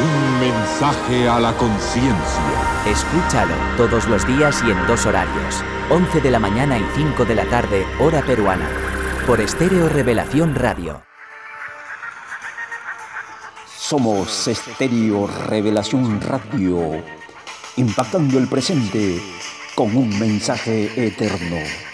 Un mensaje a la conciencia. Escúchalo todos los días y en 2 horarios. 11 de la mañana y 5 de la tarde, hora peruana. Por Estéreo Revelación Radio. Somos Estéreo Revelación Radio, impactando el presente con un mensaje eterno.